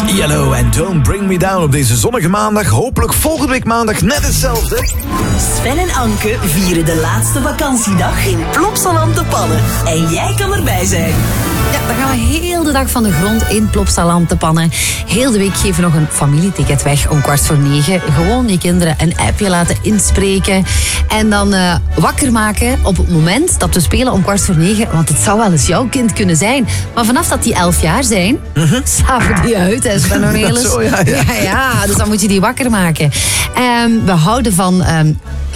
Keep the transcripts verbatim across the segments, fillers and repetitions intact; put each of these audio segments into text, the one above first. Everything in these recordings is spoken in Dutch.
Yellow en Don't Bring Me Down op deze zonnige maandag. Hopelijk volgende week maandag net hetzelfde. Sven en Anke vieren de laatste vakantiedag in Plopsaland te Pannen. En jij kan erbij zijn. Ja, dan gaan we heel de dag van de grond in Plopsaland te Pannen. Heel de week geven we nog een familieticket weg om kwart voor negen. Gewoon je kinderen een appje laten inspreken. En dan uh, wakker maken op het moment dat we spelen om kwart voor negen. Want het zou wel eens jouw kind kunnen zijn. Maar vanaf dat die elf jaar zijn, uh-huh. slapen die uit. Hè, Sven Ornelis. Zo, ja, ja. ja, ja, dus dan moet je die wakker maken. Um, we houden van um,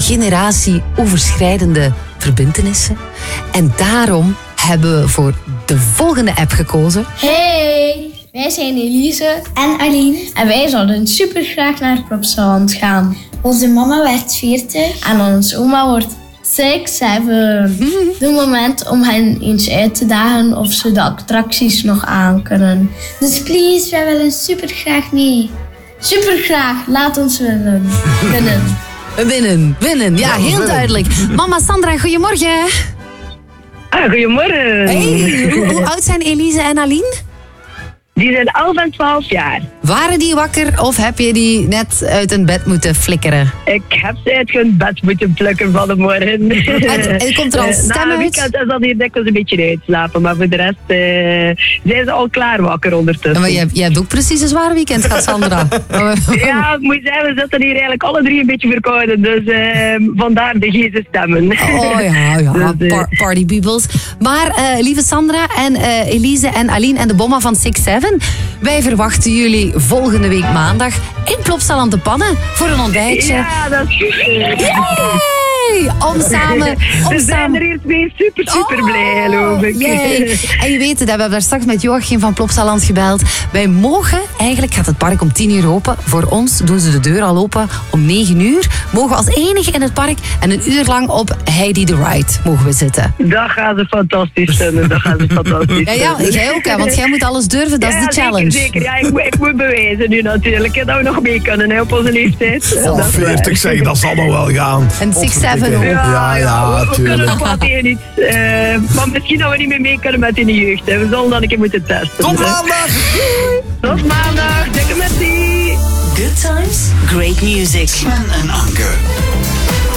generatieoverschrijdende verbintenissen. En daarom hebben we voor de volgende app gekozen. Hey, wij zijn Elise en Aline. En wij zouden super graag naar Plopsaland gaan. Onze mama werd veertig. En onze oma wordt zes, zeven. Het moment om hen eens uit te dagen of ze de attracties nog aan kunnen. Dus please, wij willen super graag mee. Super graag, laat ons winnen. Winnen. Winnen, winnen. Ja, heel duidelijk. Mama Sandra, goedemorgen. Ah, goedemorgen. Hey, hoe, hoe oud zijn Elise en Aline? Die zijn elf en twaalf jaar. Waren die wakker of heb je die net uit een bed moeten flikkeren? Ik heb ze uit hun bed moeten plukken van de morgen. En, en komt er al stem uit? Na een weekend is dat hier dikwijls een beetje uitslapen, maar voor de rest uh, zijn ze al klaar wakker ondertussen. Ja, maar je, je hebt ook precies een zwaar weekend gehad, Sandra. Ja, het moet zijn, we zitten hier eigenlijk alle drie een beetje verkouden, dus uh, vandaar de geze stemmen. Oh ja, ja, dus, uh, par- party peoples. Maar uh, lieve Sandra en uh, Elise en Aline en de bomma van six seven, wij verwachten jullie volgende week maandag in Plopsaland te Pannen voor een ontbijtje. Ja, dat is goed. Yay! Om samen... Om We zijn samen... er eerst mee super, super oh, blij, geloof ik. Yay. En je weet het, we hebben daar straks met Joachim van Plopsaland gebeld. Wij mogen, eigenlijk gaat het park om tien uur open. Voor ons doen ze de deur al open om negen uur. Mogen we als enige in het park en een uur lang op Heidi the Ride mogen we zitten. Dat gaat ze fantastisch vinden, dat gaat ze fantastisch ja, ja, jij ook, hè, want jij moet alles durven, dat ja, is de challenge. Zeker, zeker. Ja, ik, ik moet bewijzen nu natuurlijk, hè, dat we nog mee kunnen hè, op onze leeftijd. Oh, veertig zeg, dat zal nog wel gaan. En six seven ook. Ja, ja, we, we kunnen tuurlijk. nog wat tegen iets. Uh, maar misschien dat we niet meer mee kunnen met in de jeugd. Hè. We zullen dan een keer moeten testen. Tot maandag! Tot maandag, dikke merci! Good times, great music. Sven en Anke.